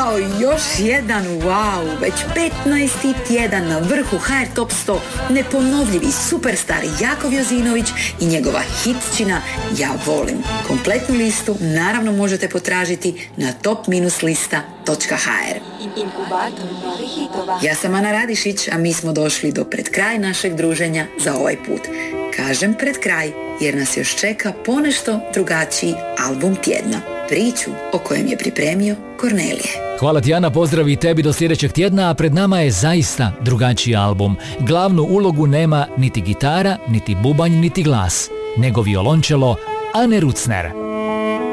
Jao, još jedan wow, već 15. tjedan na vrhu HR Top 100, neponovljivi superstar Jakov Jozinović i njegova hitčina Ja volim. Kompletnu listu naravno možete potražiti na top-lista.hr. Ja sam Ana Radišić, a mi smo došli do pred kraj našeg druženja za ovaj put. Kažem pred kraj jer nas još čeka ponešto drugačiji album tjedna. Priču o kojem je pripremio Kornelije. Hvala ti, Ana, pozdrav i tebi do sljedećeg tjedna, a pred nama je zaista drugačiji album. Glavnu ulogu nema niti gitara, niti bubanj, niti glas, nego violončelo Ane Rucner.